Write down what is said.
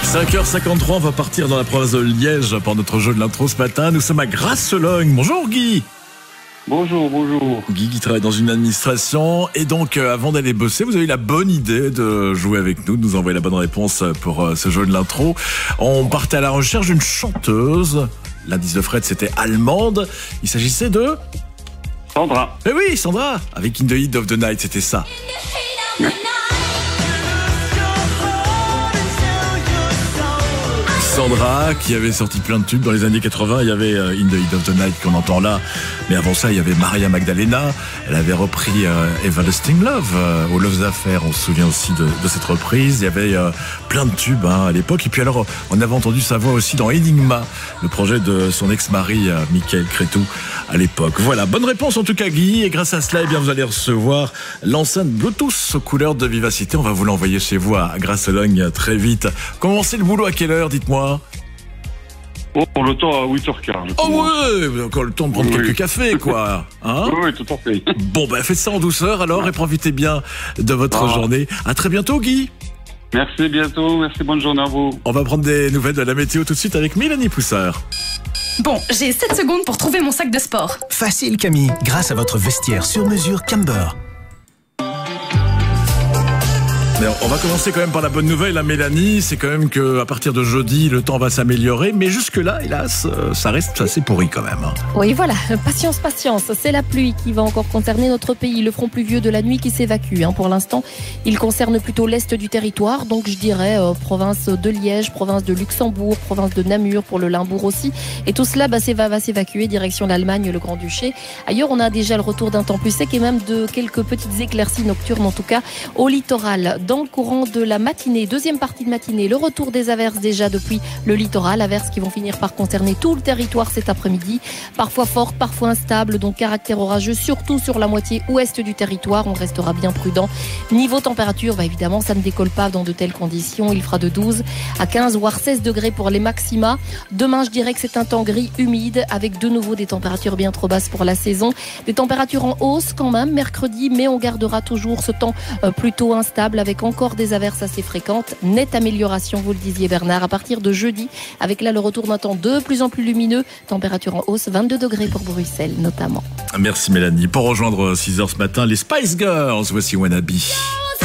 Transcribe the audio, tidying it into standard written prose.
5h53, on va partir dans la province de Liège pour notre jeu de l'intro ce matin. Nous sommes à Grasse-Logne. Bonjour Guy. Bonjour. Guy qui travaille dans une administration. Et donc, avant d'aller bosser, vous avez eu la bonne idée de jouer avec nous, de nous envoyer la bonne réponse pour ce jeu de l'intro. On partait à la recherche d'une chanteuse. L'indice de Fred, c'était allemande. Il s'agissait de... Sandra. Eh oui, Sandra, avec In the Heat of the Night, c'était ça. Sandra, qui avait sorti plein de tubes dans les années 80. Il y avait In the Heat of the Night qu'on entend là. Mais avant ça, il y avait Maria Magdalena. Elle avait repris Everlasting Love au Love's Affair. On se souvient aussi de cette reprise. Il y avait plein de tubes à l'époque. Et puis alors, on avait entendu sa voix aussi dans Enigma, le projet de son ex-mari, Michael Cretu, à l'époque. Voilà, bonne réponse en tout cas, Guy. Et grâce à cela, eh bien, vous allez recevoir l'enceinte Bluetooth aux couleurs de Vivacité. On va vous l'envoyer chez vous à Grasse-Logne très vite. Commencez le boulot à quelle heure, dites-moi? Oh, le temps à 8h15. Oh ouais, vous avez encore le temps de prendre quelques cafés, quoi. Hein? Oui, tout à fait. Bon, ben faites ça en douceur alors et profitez bien de votre journée. À très bientôt, Guy. Merci, bientôt. Merci, bonne journée à vous. On va prendre des nouvelles de la météo tout de suite avec Mélanie Poussard. Bon, j'ai 7 secondes pour trouver mon sac de sport. Facile Camille, grâce à votre vestiaire sur mesure Camber. Mais on va commencer quand même par la bonne nouvelle, Mélanie. C'est quand même qu'à partir de jeudi, le temps va s'améliorer. Mais jusque-là, hélas, ça reste assez pourri quand même. Oui, voilà. Patience. C'est la pluie qui va encore concerner notre pays. Le front pluvieux de la nuit qui s'évacue. Pour l'instant, il concerne plutôt l'est du territoire. Donc, je dirais province de Liège, province de Luxembourg, province de Namur, pour le Limbourg aussi. Et tout cela va s'évacuer direction l'Allemagne, le Grand-Duché. Ailleurs, on a déjà le retour d'un temps plus sec et même de quelques petites éclaircies nocturnes, en tout cas, au littoral. Dans le courant de la matinée, deuxième partie de matinée, le retour des averses déjà depuis le littoral, averses qui vont finir par concerner tout le territoire cet après-midi, parfois fortes, parfois instables, donc caractère orageux, surtout sur la moitié ouest du territoire. On restera bien prudent. Niveau température, évidemment, ça ne décolle pas dans de telles conditions. Il fera de 12 à 15 voire 16 degrés pour les maxima. Demain, je dirais que c'est un temps gris, humide, avec de nouveau des températures bien trop basses pour la saison. Des températures en hausse quand même mercredi, mais on gardera toujours ce temps plutôt instable avec encore des averses assez fréquentes. Nette amélioration, vous le disiez Bernard, à partir de jeudi, avec là le retour d'un temps de plus en plus lumineux. Température en hausse, 22 degrés pour Bruxelles notamment. Merci Mélanie. Pour rejoindre 6h ce matin, les Spice Girls, voici Wannabe.